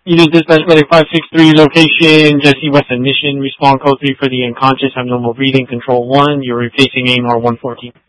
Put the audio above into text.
Unit Dispatch Medic 563, location Jesse West Mission. Respond code 3 for the unconscious, abnormal breathing. Control 1, you're facing AMR 114.